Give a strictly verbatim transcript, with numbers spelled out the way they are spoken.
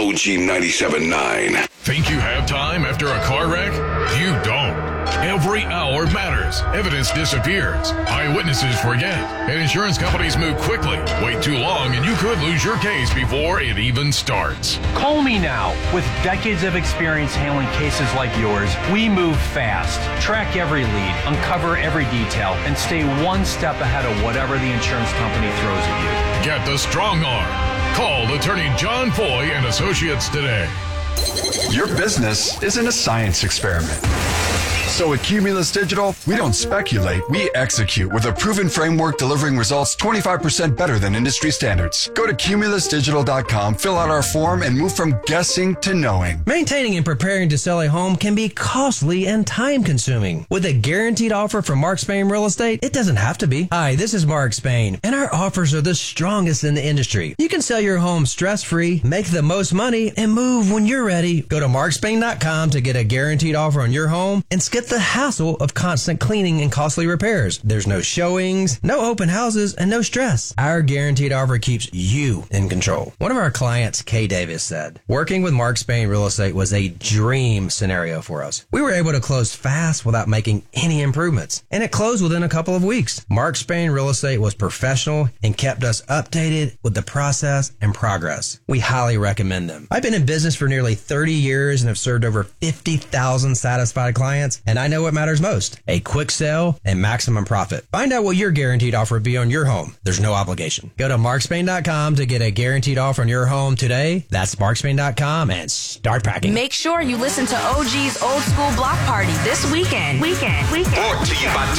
O G ninety-seven point nine. Think you have time after a car wreck? You don't. Every hour matters. Evidence disappears. Eyewitnesses forget. And insurance companies move quickly. Wait too long and you could lose your case before it even starts. Call me now. With decades of experience handling cases like yours, we move fast, track every lead, uncover every detail, and stay one step ahead of whatever the insurance company throws at you. Get the strong arm. Call attorney John Foy and Associates today. Your business isn't a science experiment. So at Cumulus Digital, we don't speculate, we execute with a proven framework delivering results twenty-five percent better than industry standards. Go to cumulus digital dot com, fill out our form, and move from guessing to knowing. Maintaining and preparing to sell a home can be costly and time-consuming. With a guaranteed offer from Mark Spain Real Estate, it doesn't have to be. Hi, this is Mark Spain, and our offers are the strongest in the industry. You can sell your home stress-free, make the most money, and move when you're ready. Go to mark spain dot com to get a guaranteed offer on your home and skip the hassle of constant cleaning and costly repairs. There's no showings, no open houses, and no stress. Our guaranteed offer keeps you in control. One of our clients, Kay Davis, said, working with Mark Spain Real Estate was a dream scenario for us. We were able to close fast without making any improvements, and it closed within a couple of weeks. Mark Spain Real Estate was professional and kept us updated with the process and progress. We highly recommend them. I've been in business for nearly thirty years and have served over fifty thousand satisfied clients, and I know what matters most: a quick sale and maximum profit. Find out what your guaranteed offer would be on your home. There's no obligation. Go to mark spain dot com to get a guaranteed offer on your home today. That's mark spain dot com and start packing. Make sure you listen to O G's Old School Block Party this weekend. Weekend. Weekend. Brought to you by